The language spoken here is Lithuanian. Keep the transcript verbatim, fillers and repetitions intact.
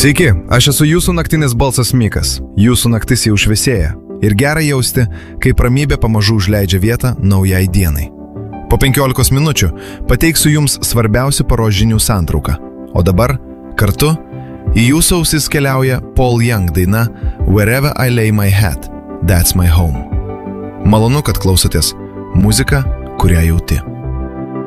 Sveiki, aš esu jūsų naktinis balsas Mikas. Jūsų naktis jau šviesėja. Ir gera jausti, kaip ramybė pamažu užleidžia vietą naujai dienai. Po penkiolikos minučių pateiksiu jums svarbiausių paros žinių santrauką. O dabar, kartu, į jūsų ausis keliauja Paul Young daina Wherever I lay my head, that's my home. Malonu, kad klausotės muziką, kurią jauti.